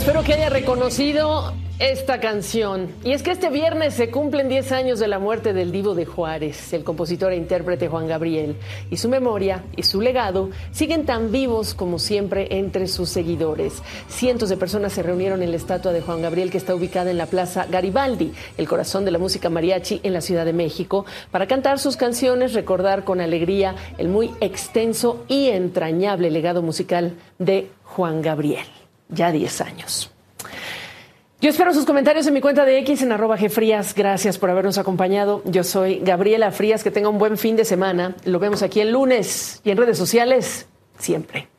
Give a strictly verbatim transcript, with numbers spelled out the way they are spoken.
Espero que haya reconocido esta canción. Y es que este viernes se cumplen diez años de la muerte del Divo de Juárez, el compositor e intérprete Juan Gabriel. Y su memoria y su legado siguen tan vivos como siempre entre sus seguidores. Cientos de personas se reunieron en la estatua de Juan Gabriel, que está ubicada en la Plaza Garibaldi, el corazón de la música mariachi en la Ciudad de México, para cantar sus canciones, recordar con alegría el muy extenso y entrañable legado musical de Juan Gabriel. Ya diez años. Yo espero sus comentarios en mi cuenta de X en arroba gfrías. Gracias por habernos acompañado. Yo soy Gabriela Frías. Que tenga un buen fin de semana. Lo vemos aquí el lunes y en redes sociales siempre.